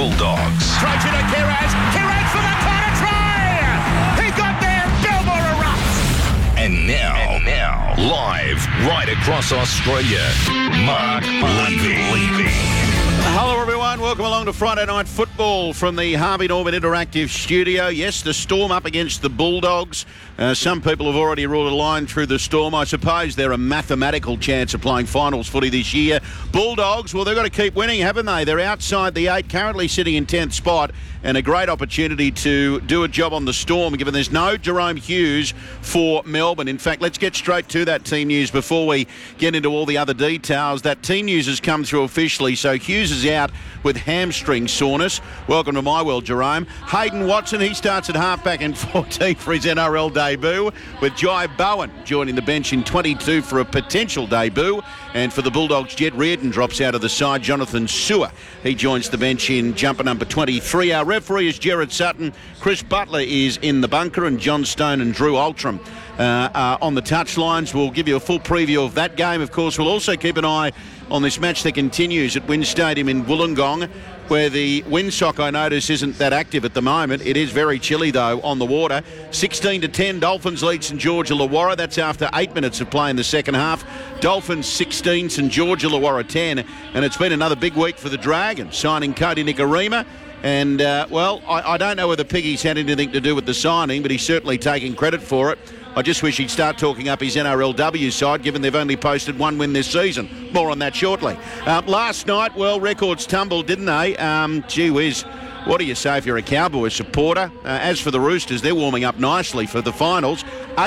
Bulldogs. Straight to Kiraz. Kiraz for the corner try. He got there. Belmore erupts. And now, live right across Australia, Mark Levy. Hello everyone, welcome along to Friday Night Football from the Harvey Norman Interactive Studio. Yes, the Storm up against the Bulldogs. Some people have already ruled a line through the Storm. I suppose they're a mathematical chance of playing finals footy this year. Bulldogs, well, they've got to keep winning, haven't they? They're outside the 8, currently sitting in 10th spot, and a great opportunity to do a job on the Storm, given there's no Jerome Hughes for Melbourne. In fact, let's get straight to that team news before we get into all the other details. That team news has come through officially, so Hughes is out with hamstring soreness. Welcome to my world, Jerome. Hayden Watson, he starts at halfback in 14 for his NRL debut, with Jai Bowen joining the bench in 22 for a potential debut. And for the Bulldogs, Jed Reardon drops out of the side. Jonathan Sewer, he joins the bench in jumper number 23. Our referee is Gerard Sutton. Chris Butler is in the bunker, and John Stone and Drew Altram are on the touchlines. We'll give you a full preview of that game. Of course, we'll also keep an eye on this match that continues at Wynn Stadium in Wollongong, where the windsock, I notice, isn't that active at the moment. It is very chilly, though, on the water. 16-10, Dolphins lead St George Illawarra. That's after 8 minutes of play in the second half. Dolphins 16, St George Illawarra 10. And it's been another big week for the Dragons, signing Cody Nikorima. And, I don't know whether Piggy's had anything to do with the signing, but he's certainly taking credit for it. I just wish he'd start talking up his NRLW side, given they've only posted one win this season. More on that shortly. Last night, well, records tumbled, didn't they? Gee whiz, what do you say if you're a Cowboys supporter? As for the Roosters, they're warming up nicely for the finals.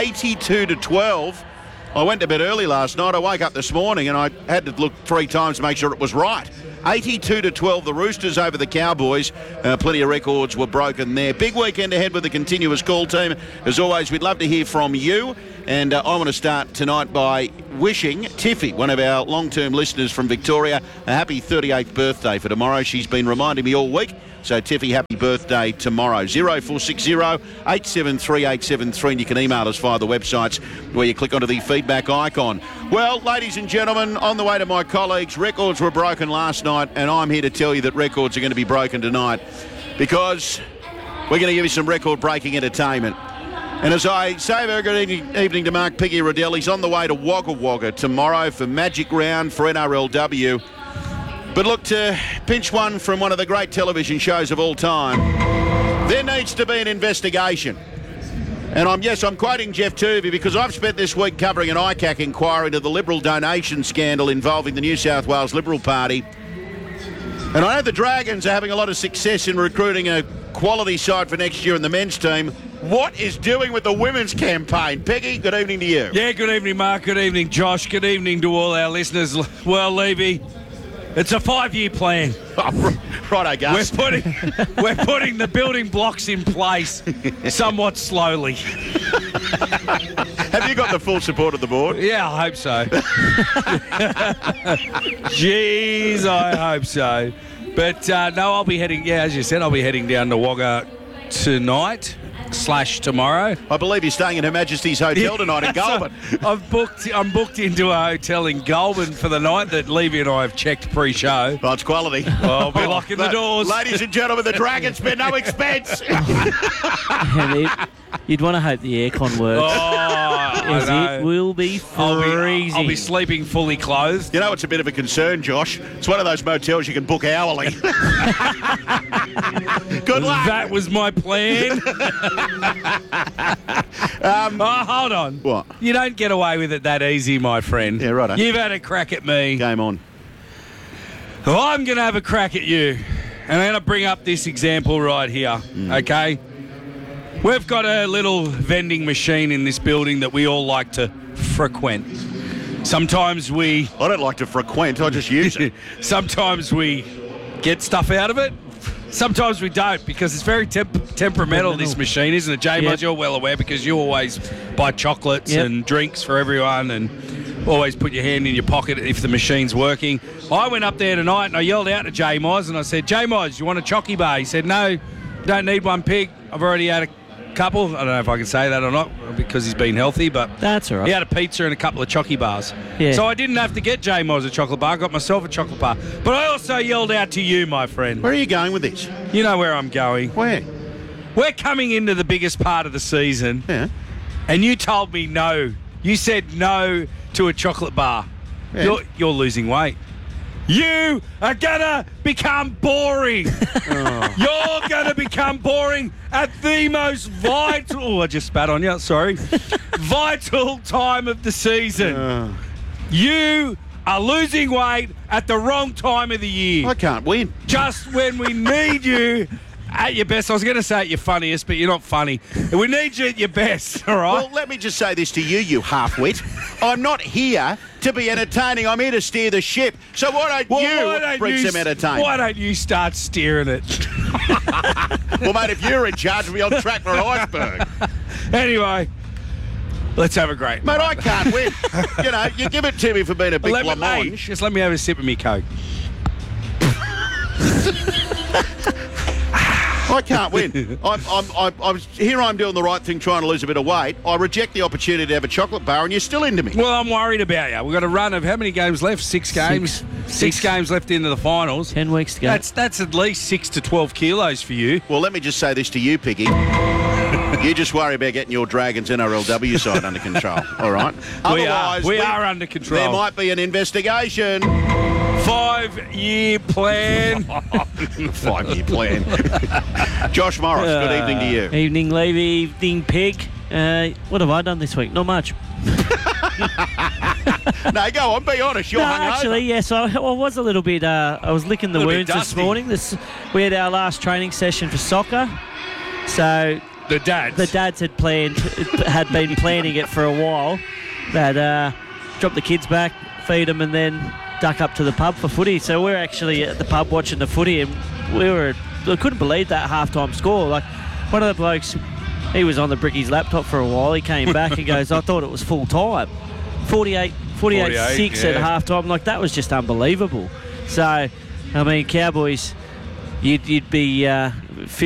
82-12. I went to bed early last night. I woke up this morning and I had to look 3 times to make sure it was right. 82-12, the Roosters over the Cowboys. Plenty of records were broken there. Big weekend ahead with the continuous call team. As always, we'd love to hear from you. And I want to start tonight by wishing Tiffy, one of our long-term listeners from Victoria, a happy 38th birthday for tomorrow. She's been reminding me all week. So, Tiffy, happy birthday tomorrow. 0460 873 873, and you can email us via the websites where you click onto the feedback icon. Well, ladies and gentlemen, on the way to my colleagues, records were broken last night, and I'm here to tell you that records are going to be broken tonight, because we're going to give you some record-breaking entertainment. And as I say, very good evening to Mark Piggy Riddell. He's on the way to Wagga Wagga tomorrow for Magic Round for NRLW. But look, to pinch one from one of the great television shows of all time, there needs to be an investigation. And I'm quoting Jeff Turvey, because I've spent this week covering an ICAC inquiry into the Liberal donation scandal involving the New South Wales Liberal Party. And I know the Dragons are having a lot of success in recruiting a quality side for next year in the men's team. What is doing with the women's campaign? Peggy, good evening to you. Yeah, good evening, Mark. Good evening, Josh. Good evening to all our listeners. Well, Levy, it's a 5-year plan. Righto, Gus. We're putting the building blocks in place somewhat slowly. Have you got the full support of the board? Yeah, I hope so. Jeez, I hope so. But no, I'll be heading, as you said, I'll be heading down to Wagga tonight / tomorrow. I believe you're staying at Her Majesty's Hotel tonight in Goulburn. I'm booked into a hotel in Goulburn for the night that Levy and I have checked pre-show. Well, it's quality. Well, I'll be locking the doors. Ladies and gentlemen, the Dragons spare no expense. You'd want to hope the aircon works. I know. It will be freezing. I'll be sleeping fully clothed. You know, it's a bit of a concern, Josh. It's one of those motels you can book hourly. Good luck. That was my plan. Hold on. What? You don't get away with it that easy, my friend. Yeah, righto. You've had a crack at me. Game on. Well, I'm going to have a crack at you. And I'm going to bring up this example right here, okay? We've got a little vending machine in this building that we all like to frequent. Sometimes I don't like to frequent, I just use it. Sometimes we get stuff out of it. Sometimes we don't, because it's very temperamental, this machine, isn't it, J-Muz? Yep. You're well aware, because you always buy chocolates and drinks for everyone and always put your hand in your pocket if the machine's working. I went up there tonight and I yelled out to J-Muz and I said, J-Muz, you want a chocky bar? He said, no, don't need one, Pig. I've already had couple. I don't know if I can say that or not because he's been healthy, but That's all right. he had a pizza and a couple of chocky bars. Yeah. So I didn't have to get J Moz a chocolate bar. I got myself a chocolate bar. But I also yelled out to you, my friend. Where are you going with this? You know where I'm going. Where? We're coming into the biggest part of the season, Yeah. and you told me no. You said no to a chocolate bar. Yeah. You're losing weight. You are gonna become boring. You're gonna become boring at the most vital. Oh, I just spat on you. Sorry. Vital time of the season. You are losing weight at the wrong time of the year. I can't win. Just when we need you at your best. I was going to say at your funniest, but you're not funny. We need you at your best, all right? Well, let me just say this to you, you half-wit. I'm not here to be entertaining. I'm here to steer the ship. So why don't you bring some entertainment? Why don't you start steering it? Well, mate, if you're in charge, we'll on track for an iceberg. Anyway, let's have a great Mate, night. I can't win. You know, you give it to me for being a big Hey, blancmange. just let me have a sip of me Coke. I can't win. I'm doing the right thing, trying to lose a bit of weight. I reject the opportunity to have a chocolate bar, and you're still into me. Well, I'm worried about you. We've got a run of how many games left? 6 games. Six games left into the finals. 10 weeks to go. That's at least 6 to 12 kilos for you. Well, let me just say this to you, Piggy. You just worry about getting your Dragons NRLW side under control, all right? We are under control. There might be an investigation. 5-year plan. 5-year plan. Josh Morris, good evening to you. Evening, Levy. Evening, Pig. What have I done this week? Not much. No, go on, be honest. You're No, hungover. actually, yes, I was a little bit. I was licking the Little bit wounds this dusty. morning. We had our last training session for soccer, so The dads. the dads had been planning it for a while. They'd drop the kids back, feed them, and then duck up to the pub for footy. So we're actually at the pub watching the footy, and I couldn't believe that halftime score. Like, one of the blokes, he was on the Bricky's laptop for a while. He came back and goes, I thought it was full time. 48-6 at yeah. halftime. Like, that was just unbelievable. So, I mean, Cowboys, you'd be